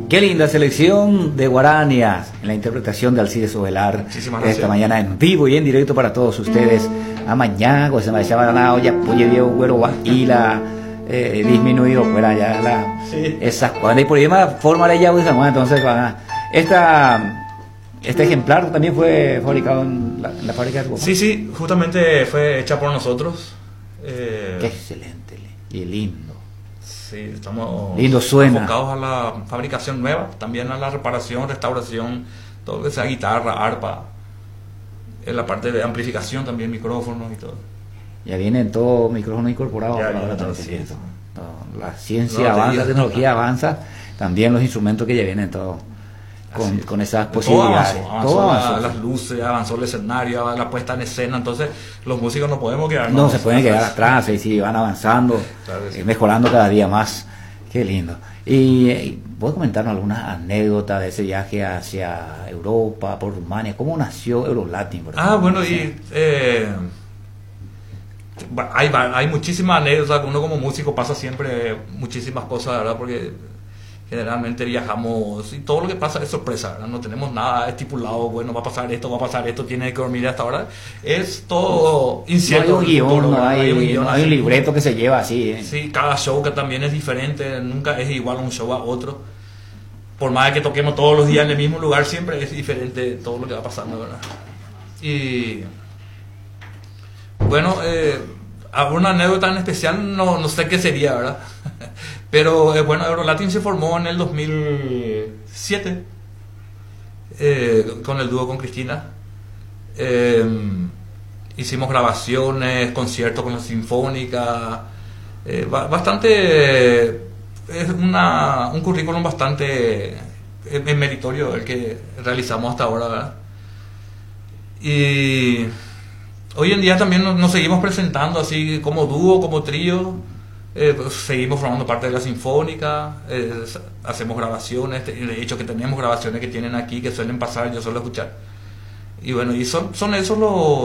Qué linda selección de guaranías en la interpretación de Alcides Ovelar esta mañana en vivo y en directo para todos ustedes. A mañana, se me echaba la olla, puye Diego Güero y la disminuido fuera ya la esas cuando hay por ahí más forma de ya entonces este ejemplar también fue fabricado en la fábrica de Tucumán. Sí, justamente fue hecha por nosotros. Qué excelente y lindo. Sí, estamos lindo, suena. enfocados a la fabricación nueva, también a la reparación, restauración, todo lo que sea guitarra, arpa, en la parte de amplificación también, micrófonos y todo. Ya vienen todos micrófonos incorporados. La ciencia avanza, la tecnología avanza, también los instrumentos que ya vienen todos con esas posibilidades. Todo avanzó. Las luces, avanzó el escenario, la puesta en escena, entonces los músicos no podemos quedar no se pueden quedar atrás, y sí, van avanzando, claro, mejorando cada día más. Qué lindo. Y ¿puedes comentarnos algunas anécdotas de ese viaje hacia Europa, por Rumania? ¿Cómo nació Eurolatin? Bueno, y hay muchísimas anécdotas. Uno como músico pasa siempre muchísimas cosas, ¿verdad? Porque generalmente viajamos y todo lo que pasa es sorpresa, ¿verdad? No tenemos nada estipulado, bueno, va a pasar esto, tiene que dormir hasta ahora. Es todo incierto. No hay un guión, no hay un libreto que se lleva así. Sí, cada show que también es diferente, nunca es igual un show a otro. Por más que toquemos todos los días en el mismo lugar, siempre es diferente todo lo que va pasando, ¿verdad? Y bueno, alguna anécdota en especial no sé qué sería, ¿verdad? Pero bueno, Eurolatin se formó en el 2007 con el dúo con Cristina. Hicimos grabaciones, conciertos con la Sinfónica, bastante, es un currículum bastante meritorio el que realizamos hasta ahora, ¿verdad? Y hoy en día también nos seguimos presentando así como dúo, como trío. Pues seguimos formando parte de la Sinfónica, hacemos grabaciones, de hecho que tenemos grabaciones que tienen aquí que suelen pasar, yo suelo escuchar. Y bueno, y son esos los